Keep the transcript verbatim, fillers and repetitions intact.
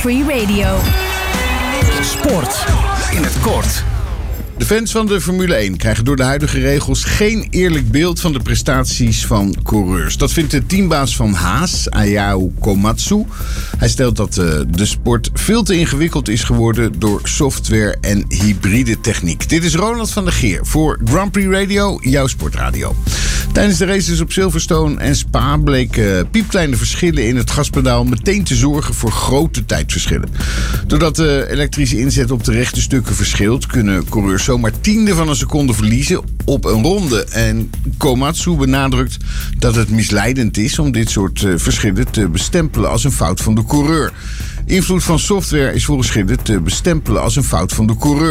Free Radio. Sport in het kort. De fans van de Formule één krijgen door de huidige regels geen eerlijk beeld van de prestaties van coureurs. Dat vindt de teambaas van Haas, Ayao Komatsu. Hij stelt dat uh, de sport veel te ingewikkeld is geworden door software en hybride techniek. Dit is Ronald van der Geer voor Grand Prix Radio, jouw sportradio. Tijdens de races op Silverstone en Spa bleken uh, piepkleine verschillen in het gaspedaal meteen te zorgen voor grote tijdverschillen. Doordat de elektrische inzet op de rechte stukken verschilt, kunnen coureurs zomaar tiende van een seconde verliezen op een ronde. En Komatsu benadrukt dat het misleidend is om dit soort uh, verschillen te bestempelen als een fout van de coureur. Invloed van software is volgens Schilder te bestempelen als een fout van de coureur.